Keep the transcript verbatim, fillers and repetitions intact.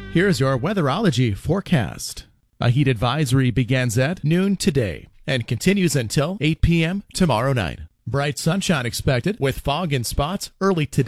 Here's your weatherology forecast. A heat advisory begins at noon today and continues until eight p.m. tomorrow night. Bright sunshine expected with fog in spots early today.